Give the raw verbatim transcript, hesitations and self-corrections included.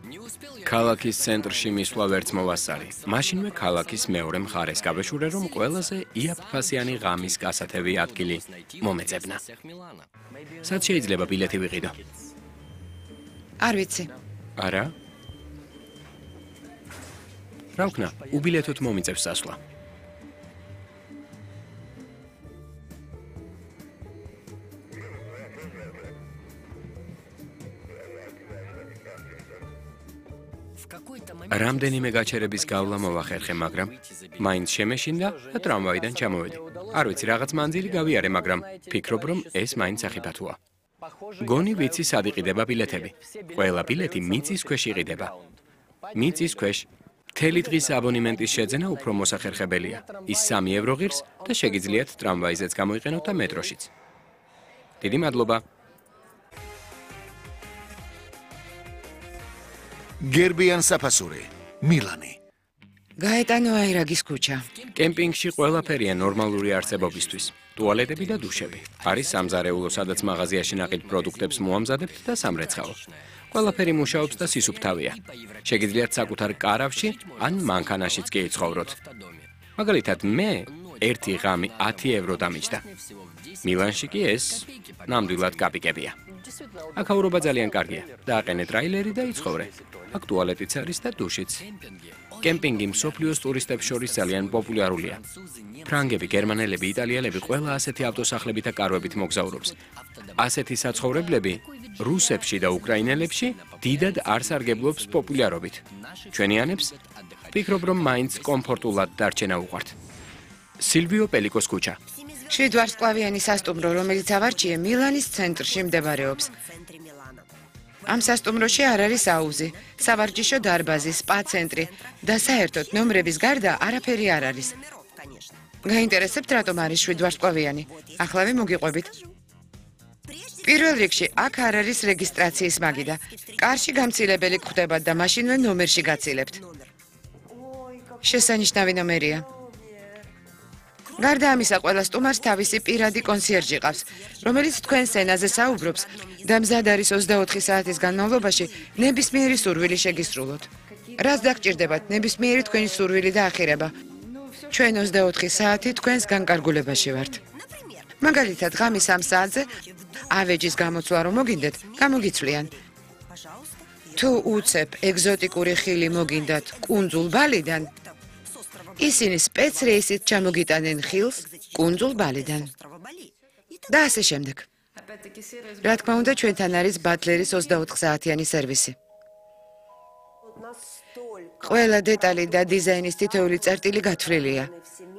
ქალაქის ცენტრში მისვლა ვერც მოვასწარი. მაშინვე ქალაქის მეორე მხარეს გავეშურე, რომ ყველაზე იაფფასიანი ღამის გასათევი ადგილი მომეწებნა. სად შეიძლება ბილეთი ვიყიდო? არ ვიცი. არა? რა ვქნა, უბილეთოდ მომიწევს სასვლა. რამდენიმე გაჩერების გავლა მოვახერხე, მაგრამ მაინც შემეშინდა და ტრამვაიდან ჩამოვედი. არ ვიცი, რაღაც მანძილი გავიარე, მაგრამ ფიქრობ, რომ ეს მაინც სახიფათოა. გონი ვიცი, სად იყიდება ბილეთები. ყველა ბილეთი მიწის ქვეშ იყიდება. მიწის ქვეშ. მთელი დღის აბონემენტის შეძენა უფრო მოსახერხებელია. ის სამი ევრო ღირს და შეგიძლიათ ტრამვაიზეც გამოიყენოთ და მეტროშიც. დიდი მადლობა. გერბიან საფასური, მილანი. გაეტანო აირაგის ქუჩა. კემპინგში ყველაფერია ნორმალური არსებობისთვის. ტუალეტები და დუშები. არის სამზარეულო, სადაც მაღაზიაში ნაყიდ პროდუქტებს მოამზადებთ და სამრეცხაო. ყველაფერი მუშაობს და სისუფთავეა. შეგიძლიათ საკუთარ კარავში ან მანქანაშიც კი იცხოვროთ. მაგალითად, მე ერთი ღამი ათი ევრო დამიჯდა. მილანში კი ეს ნამდვილად კაპიკებია. აქაურობა ძალიან კარგია. დააყენე ტრაილერი და იცხოვრე. აქ ტუალეტიც არის და დუშიც. კემპინგი მსოფლიოს ტურისტებს შორის ძალიან პოპულარულია. ფრანგები, გერმანელები, იტალიელები ყველა ასეთი ავტოსახლებით და კარვებით მოგზაურობს. ასეთი საცხოვრებლები რუსებში და უკრაინელებში დიდად არ სარგებლობს პოპულარობით. ჩვენიანებს ვფიქრობ, რომ მაინც კომფორტულად დარჩენა უყვართ. სილვიო პელიკოს ქუჩა. შვიდ ვარსკვლავიანი სასტუმრო, რომელიც ავარჩიე მილანის ცენტრში მდებარეობს. ამ სასტუმროში არ არის აუზი, სავარჯიშო დარბაზი, სპა ცენტრი და საერთოდ ნომრების გარდა არაფერი არ არის. გაინტერესებთ, რატომ არის შვიდ ვარსკვლავიანი? ახლავე მოგიყვებით. პირველ რიგში აქ არ არის რეგისტრაციის მაგიდა. კარში გამცილებელი გვხვდებათ და მაშინვე ნომერში გაცილებთ. შესანიშნავი ნომერია. გარდა ამისა, ყველა სტუმარს თავისი პირადი კონსიერჟი ყავს, რომელიც თქვენს ენაზე საუბრობს და მზად არის ოცდაოთხი საათის განმავლობაში ნებისმიერი სურვილი შეგისრულოთ. რას დაგჭირდებათ, ნებისმიერი თქვენი სურვილი და ახირება. ჩვენ ოცდაოთხი საათი თქვენს განკარგულებაში ვართ. მაგალითად, ღამის სამ საათზე ავეჯის გამოცვლა რომ მოგინდეთ, გამოგიცვლიან. თუ უცებ ეგზოტიკური ხილი მოგინდათ კუნძულ ბალიდან, ისინი სპეცრეისით ჩამოგიტანენ ხილს კუნძულ ბალიდან. და ასე შემდეგ. რა თქმა უნდა, ჩვენთან არის ბატლერის ოცდაოთხ საათიანი სერვისი. ყველა დეტალი და დიზაინის თითოეული წერტილი გათვლილია.